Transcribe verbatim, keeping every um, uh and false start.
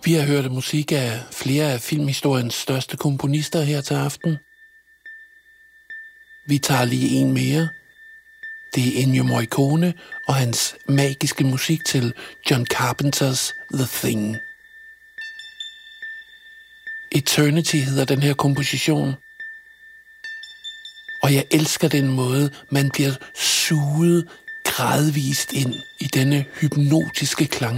Vi har hørt musik af flere af filmhistoriens største komponister her til aften. Vi tager lige en mere. Det er Ennio Morricone og hans magiske musik til John Carpenters The Thing. Eternity hedder den her komposition. Og jeg elsker den måde, man bliver suget gradvist ind i denne hypnotiske klang.